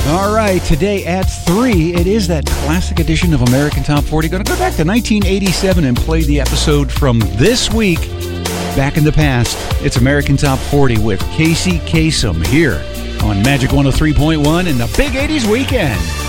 All right, today at 3, it is that classic edition of American Top 40. Going to go back to 1987 and play the episode from this week, back in the past. It's American Top 40 with Casey Kasem here on Magic 103.1 in the Big 80s Weekend.